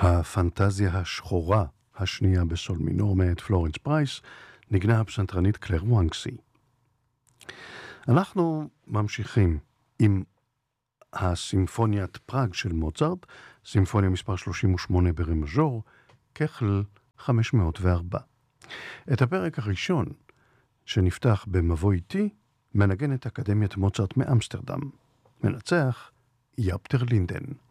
הפנטזיה השחורה השנייה בסול מינור מאת פלורנס פרייס, נגנה הפסנתרנית קלר וואנקסי. אנחנו ממשיכים עם הסימפוניית פראג של מוצרט, סימפוניה מספר 38 ברה מז'ור, כחל 504. את הפרק הראשון שנפתח במבוא איתי, מנגנת אקדמיית מוצרט מאמסטרדם. מנצח יפטר לינדן.